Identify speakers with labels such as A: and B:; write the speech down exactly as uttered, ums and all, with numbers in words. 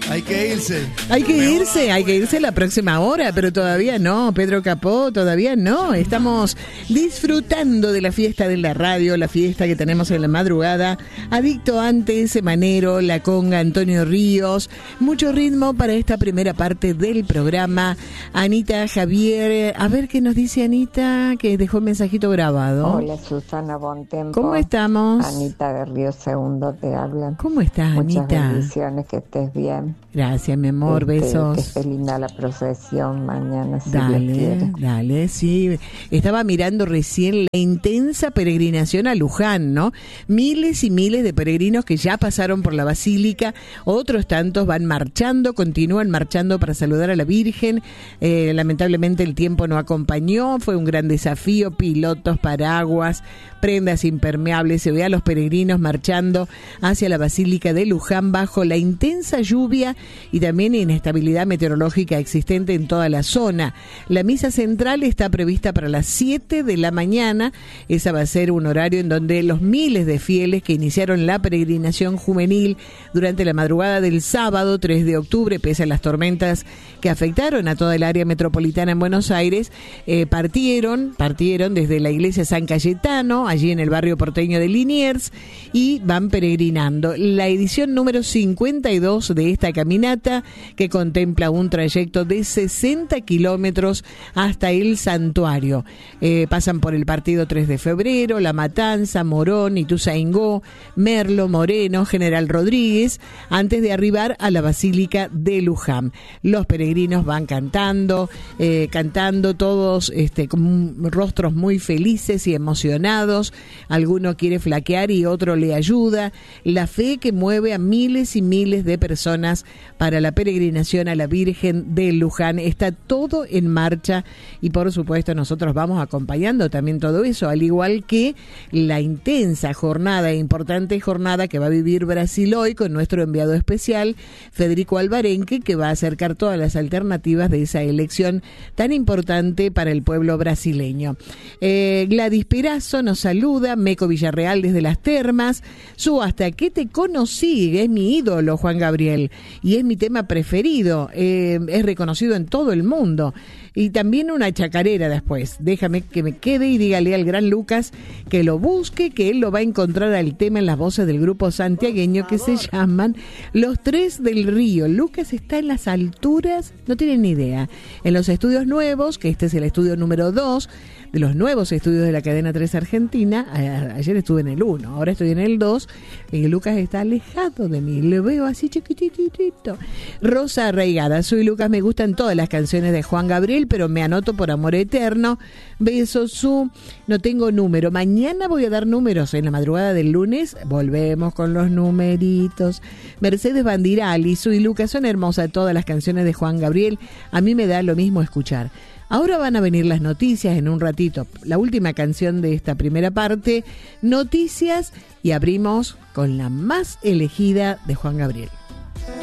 A: Hay que irse.
B: Hay que irse, hay que irse la próxima hora, pero todavía no, Pedro Capó, todavía no. Estamos disfrutando de la fiesta de la radio, la fiesta que tenemos en la madrugada. Adicto antes, Semanero, La Conga, Antonio Ríos. Mucho ritmo para esta primera parte del programa. Anita, Javier, a ver qué nos dice Anita, que dejó un mensajito grabado.
C: Hola, Susana Bontempo.
B: ¿Cómo estamos?
C: Anita de Río Segundo te habla.
B: ¿Cómo estás,
C: Muchas
B: Anita?
C: bendiciones, que estés bien.
B: Gracias, mi amor,
C: este,
B: besos.
C: Que esté linda la procesión mañana, si
B: Dale,
C: Dios quiere.
B: dale, sí. Estaba mirando recién la intensa peregrinación a Luján, ¿no? Miles y miles de peregrinos que ya pasaron por la basílica, otros tantos van marchando, continúan marchando para saludar a la Virgen. Eh, lamentablemente el tiempo no acompañó, fue un gran desafío, pilotos, paraguas, prendas impermeables, se ve a los peregrinos marchando hacia la basílica de Luján bajo la intensa lluvia y también inestabilidad meteorológica existente en toda la zona. La misa central está prevista para las siete de la mañana. Esa va a ser un horario en donde los miles de fieles que iniciaron la peregrinación juvenil durante la madrugada del sábado tres de octubre, pese a las tormentas que afectaron a toda el área metropolitana en Buenos Aires, eh, partieron, partieron desde la iglesia San Cayetano, allí en el barrio porteño de Liniers, y van peregrinando. La edición número cincuenta y dos de esta caminata, que contempla un trayecto de sesenta kilómetros hasta el santuario. Eh, pasan por el partido tres de febrero, La Matanza, Morón, Ituzaingó, Merlo, Moreno, General Rodríguez, antes de arribar a la Basílica de Luján. Los peregrinos van cantando, eh, cantando todos este, con rostros muy felices y emocionados. Alguno quiere flaquear y otro le ayuda. La fe que mueve a miles y miles de personas para la peregrinación a la Virgen de Luján está todo en marcha y por supuesto nosotros vamos acompañando también todo eso, al igual que la intensa jornada, importante jornada que va a vivir Brasil hoy con nuestro enviado especial Federico Alvarenque, que va a acercar todas las alternativas de esa elección tan importante para el pueblo brasileño. Eh, Gladys Perazo nos saluda, Meco Villarreal desde Las Termas, su Hasta que te conocí, es mi ídolo Juan Gabriel y es mi tema preferido, eh, es reconocido en todo el mundo. Y también una chacarera después. Déjame que me quede y dígale al gran Lucas que lo busque, que él lo va a encontrar al tema en las voces del grupo santiagueño que se llaman Los Tres del Río. Lucas está en las alturas, no tienen ni idea, en los estudios nuevos, que este es el estudio número dos de los nuevos estudios de la cadena tres Argentina. A- ayer estuve en el uno, ahora estoy en el dos, y Lucas está alejado de mí, le veo así chiquititito. Rosa Arraigada, soy Lucas, me gustan todas las canciones de Juan Gabriel, pero me anoto por amor eterno. Besos, su, no tengo número. Mañana voy a dar números en la madrugada del lunes. Volvemos con los numeritos. Mercedes Bandirali, soy Lucas, son hermosas todas las canciones de Juan Gabriel. A mí me da lo mismo escuchar. Ahora van a venir las noticias en un ratito. La última canción de esta primera parte, noticias, y abrimos con la más elegida de Juan Gabriel.